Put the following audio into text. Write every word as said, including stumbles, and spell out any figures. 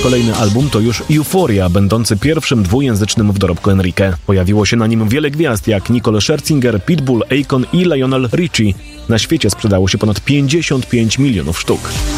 kolejny album to już Euphoria, będący pierwszym dwujęzycznym w dorobku Enrique. Pojawiło się na nim wiele gwiazd jak Nicole Scherzinger, Pitbull, Akon i Lionel Richie. Na świecie sprzedało się ponad pięćdziesiąt pięć milionów sztuk.